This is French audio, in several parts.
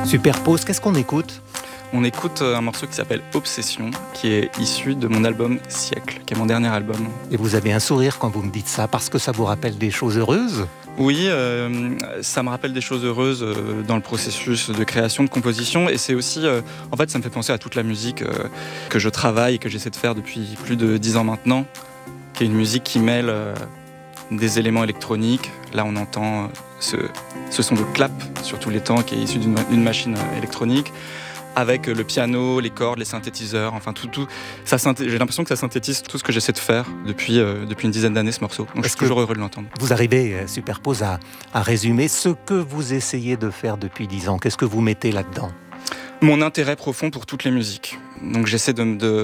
Superpose, qu'est-ce qu'on écoute ? On écoute un morceau qui s'appelle Obsession, qui est issu de mon album Siècle, qui est mon dernier album. Et vous avez un sourire quand vous me dites ça, parce que ça vous rappelle des choses heureuses ? Oui, ça me rappelle des choses heureuses dans le processus de création, de composition. Et c'est aussi, en fait, ça me fait penser à toute la musique que je travaille et que j'essaie de faire depuis plus de 10 ans maintenant, qui est une musique qui mêle des éléments électroniques. Là, on entend ce son de clap sur tous les temps, qui est issu d'une machine électronique, avec le piano, les cordes, les synthétiseurs, enfin tout ça j'ai l'impression que ça synthétise tout ce que j'essaie de faire depuis une dizaine d'années, ce morceau. Donc je suis toujours heureux de l'entendre. Vous arrivez, Superpose, à résumer ce que vous essayez de faire depuis 10 ans. Qu'est-ce que vous mettez là-dedans ? Mon intérêt profond pour toutes les musiques. Donc j'essaie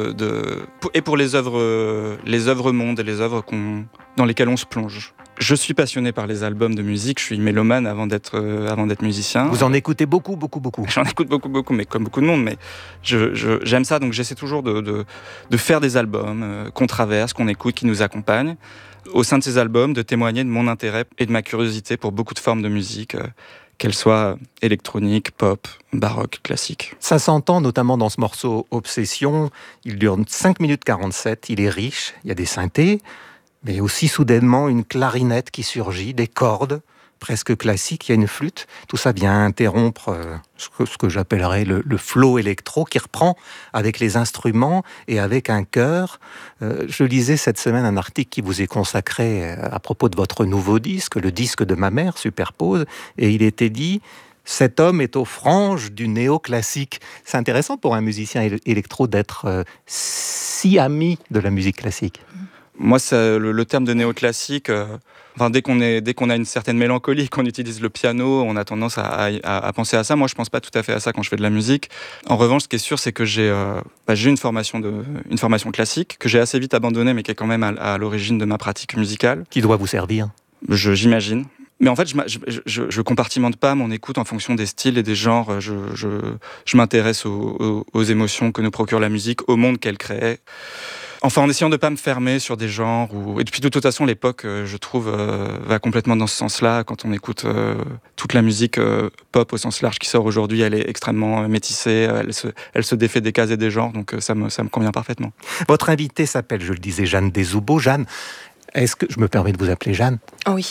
et pour les œuvres mondes et les œuvres dans lesquelles on se plonge. Je suis passionné par les albums de musique, je suis mélomane avant d'être musicien. Vous en écoutez beaucoup ? J'en écoute beaucoup, mais comme beaucoup de monde, mais j'aime ça, donc j'essaie toujours de faire des albums qu'on traverse, qu'on écoute, qui nous accompagnent. Au sein de ces albums, de témoigner de mon intérêt et de ma curiosité pour beaucoup de formes de musique, qu'elles soient électroniques, pop, baroque, classique. Ça s'entend notamment dans ce morceau Obsession, il dure 5 minutes 47, il est riche, il y a des synthés, mais aussi soudainement une clarinette qui surgit, des cordes presque classiques, il y a une flûte. Tout ça vient interrompre ce que j'appellerais le flow électro qui reprend avec les instruments et avec un chœur. Je lisais cette semaine un article qui vous est consacré à propos de votre nouveau disque, le disque de ma mère, Superpose, et il était dit: cet homme est aux franges du néoclassique. C'est intéressant pour un musicien électro d'être si ami de la musique classique. Moi, le terme de néoclassique, dès qu'on a une certaine mélancolie, qu'on utilise le piano, on a tendance à penser à ça. Moi, je pense pas tout à fait à ça quand je fais de la musique. En revanche, ce qui est sûr, c'est que j'ai une formation classique que j'ai assez vite abandonnée, mais qui est quand même à l'origine de ma pratique musicale. Qui doit vous servir ? J'imagine. Mais en fait, je compartimente pas mon écoute en fonction des styles et des genres. Je m'intéresse aux émotions que nous procure la musique, au monde qu'elle crée. Enfin, en essayant de ne pas me fermer sur des genres. Et puis, de toute façon, l'époque, je trouve, va complètement dans ce sens-là. Quand on écoute toute la musique pop au sens large qui sort aujourd'hui, elle est extrêmement métissée. Elle se défait des cases et des genres. Donc, ça me convient parfaitement. Votre invitée s'appelle, je le disais, Jeanne Desoubeaux. Jeanne, est-ce que je me permets de vous appeler Jeanne ? Oh oui.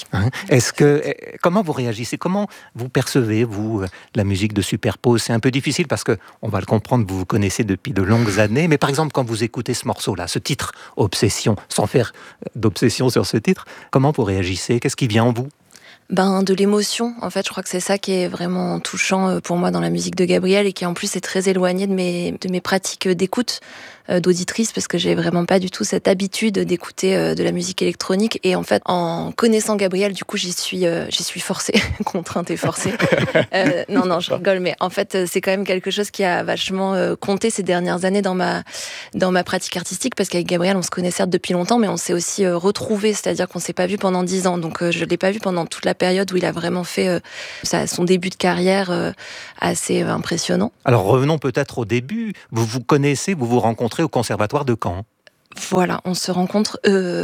Comment vous réagissez ? Comment vous percevez, vous, la musique de Superpose ? C'est un peu difficile parce que, on va le comprendre, vous vous connaissez depuis de longues années. Mais par exemple, quand vous écoutez ce morceau-là, ce titre, Obsession, sans faire d'obsession sur ce titre, comment vous réagissez ? Qu'est-ce qui vient en vous ? De l'émotion, en fait, je crois que c'est ça qui est vraiment touchant pour moi dans la musique de Gabriel et qui en plus est très éloigné de mes pratiques d'écoute d'auditrice, parce que j'ai vraiment pas du tout cette habitude d'écouter de la musique électronique. Et en fait, en connaissant Gabriel, du coup, j'y suis forcée, contrainte et forcée. Non, je rigole, mais en fait, c'est quand même quelque chose qui a vachement compté ces dernières années dans ma pratique artistique, parce qu'avec Gabriel, on se connaît certes depuis longtemps, mais on s'est aussi retrouvés, c'est-à-dire qu'on s'est pas vu pendant 10 ans. Donc, je l'ai pas vu pendant toute la période où il a vraiment fait son début de carrière assez impressionnant. Alors, revenons peut-être au début. Vous vous connaissez, vous vous rencontrez au conservatoire de Caen. Voilà, on se rencontre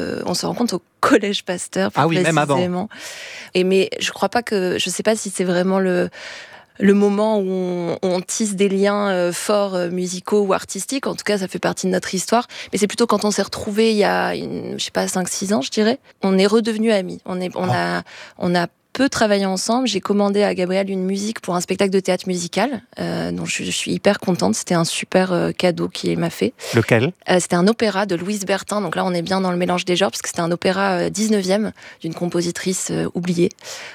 au Collège Pasteur, plus précisément. Même avant. Mais je sais pas si c'est vraiment le moment où on tisse des liens forts musicaux ou artistiques. En tout cas, ça fait partie de notre histoire. Mais c'est plutôt quand on s'est retrouvés il y a 5-6 ans, je dirais. On est redevenus amis. On a peu travaillé ensemble. J'ai commandé à Gabriel une musique pour un spectacle de théâtre musical, dont je suis hyper contente. C'était un super cadeau qu'il m'a fait. Lequel ? C'était un opéra de Louise Bertin. Donc là, on est bien dans le mélange des genres, parce que c'était un opéra 19e d'une compositrice oubliée.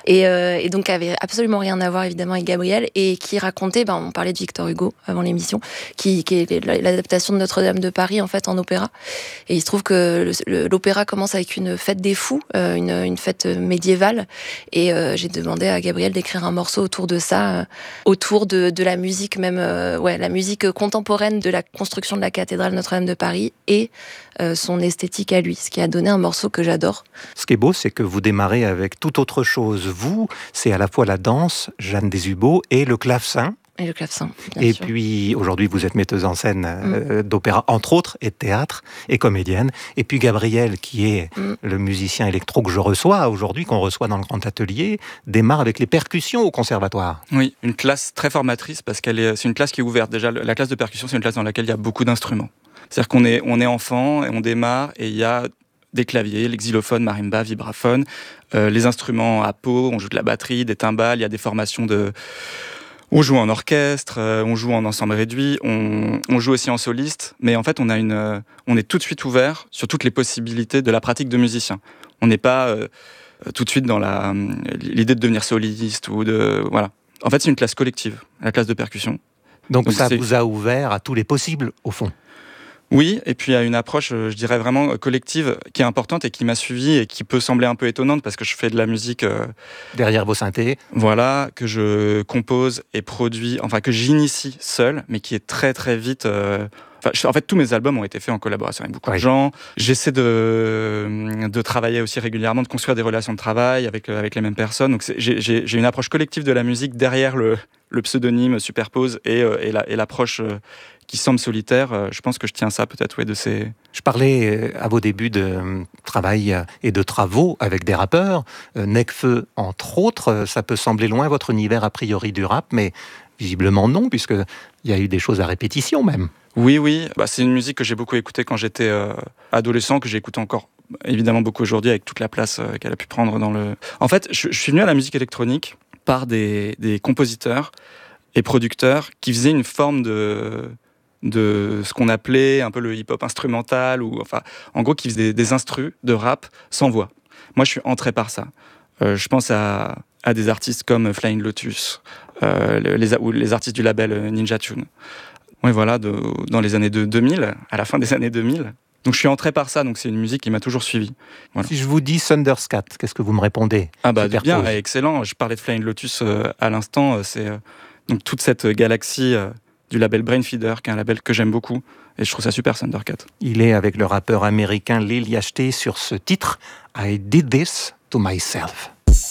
Et donc, qui avait absolument rien à voir, évidemment, avec Gabriel, et qui racontait, on parlait de Victor Hugo avant l'émission, qui est l'adaptation de Notre-Dame de Paris, en fait, en opéra. Et il se trouve que l'opéra commence avec une fête des fous, une fête médiévale. Et j'ai demandé à Gabriel d'écrire un morceau autour de ça, autour de la musique même, la musique contemporaine de la construction de la cathédrale Notre-Dame de Paris et son esthétique à lui, ce qui a donné un morceau que j'adore. Ce qui est beau, c'est que vous démarrez avec toute autre chose. Vous, c'est à la fois la danse, Jeanne Desoubeaux, et le clavecin. Et le clavecin, bien Et sûr. puis, aujourd'hui, vous êtes metteuse en scène d'opéra, entre autres, et de théâtre, et comédienne. Et puis, Gabriel, qui est le musicien électro que je reçois aujourd'hui, qu'on reçoit dans le grand atelier, démarre avec les percussions au conservatoire. Oui, une classe très formatrice parce c'est une classe qui est ouverte. Déjà, la classe de percussion, c'est une classe dans laquelle il y a beaucoup d'instruments. C'est-à-dire on est enfant et on démarre et il y a des claviers, les xylophones, marimba, vibraphone, les instruments à peau, on joue de la batterie, des timbales, il y a des formations on joue en orchestre, on joue en ensemble réduit, on joue aussi en soliste, mais en fait on est tout de suite ouvert sur toutes les possibilités de la pratique de musicien. On n'est pas tout de suite dans l'idée de devenir soliste ou voilà. En fait c'est une classe collective, la classe de percussion. Donc ça vous a ouvert à tous les possibles, au fond. Oui, et puis à une approche, je dirais vraiment collective, qui est importante et qui m'a suivi et qui peut sembler un peu étonnante parce que je fais de la musique... derrière vos synthés. Voilà, que je compose et produis, enfin que j'initie seul, mais qui est très très vite... en fait, tous mes albums ont été faits en collaboration avec beaucoup de gens. J'essaie de travailler aussi régulièrement, de construire des relations de travail avec les mêmes personnes. Donc j'ai une approche collective de la musique derrière le pseudonyme superpose et l'approche... qui semble solitaire, je pense que je tiens ça peut-être de ces... Je parlais à vos débuts de travail et de travaux avec des rappeurs. Nekfeu, entre autres, ça peut sembler loin votre univers a priori du rap, mais visiblement non, puisqu'il y a eu des choses à répétition même. Oui. C'est une musique que j'ai beaucoup écoutée quand j'étais adolescent, que j'écoute encore évidemment beaucoup aujourd'hui avec toute la place qu'elle a pu prendre dans le... En fait, je suis venu à la musique électronique par des compositeurs et producteurs qui faisaient une forme de ce qu'on appelait un peu le hip-hop instrumental, ou enfin, en gros, qui faisaient des instrus de rap sans voix. Moi, je suis entré par ça. Je pense à des artistes comme Flying Lotus, ou les artistes du label Ninja Tune. Oui, voilà, dans les années 2000, à la fin des années 2000. Donc je suis entré par ça, donc c'est une musique qui m'a toujours suivi. Voilà. Si je vous dis Thunderscat, qu'est-ce que vous me répondez? Bien, excellent. Je parlais de Flying Lotus à l'instant. C'est donc toute cette galaxie du label Brainfeeder, qui est un label que j'aime beaucoup, et je trouve ça super, Thundercat. Il est avec le rappeur américain Lil Yachty sur ce titre, I Did This to Myself.